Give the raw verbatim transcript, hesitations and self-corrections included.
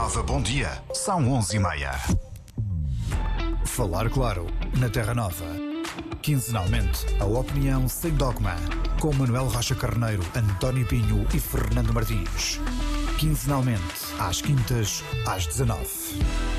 Nova Bom Dia, são onze e meia. Falar claro, na Terra Nova. Quinzenalmente, a opinião sem dogma, com Manuel Rocha Carneiro, António Pinho e Fernando Martins. Quinzenalmente, às quintas, às dezanove.